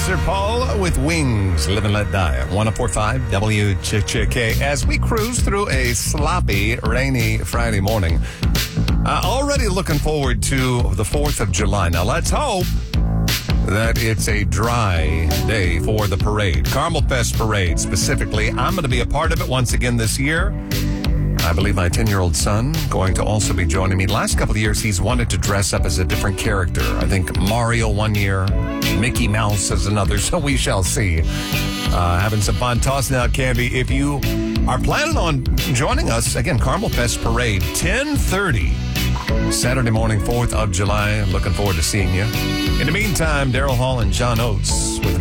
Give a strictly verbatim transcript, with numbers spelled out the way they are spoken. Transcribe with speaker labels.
Speaker 1: Sir Paul with Wings, Live and Let Die. one oh four point five W Ch K as we cruise through a sloppy, rainy Friday morning. Uh, already looking forward to the fourth of July. Now, let's hope that it's a dry day for the parade. Carmel Fest Parade, specifically. I'm going to be a part of it once again this year. I believe my ten-year-old son going to also be joining me. Last couple of years, he's wanted to dress up as a different character. I think Mario one year, Mickey Mouse as another, so we shall see. Uh, having some fun tossing out candy. If you are planning on joining us, again, Carmel Fest Parade, ten thirty, Saturday morning, fourth of July. Looking forward to seeing you. In the meantime, Daryl Hall and John Oates with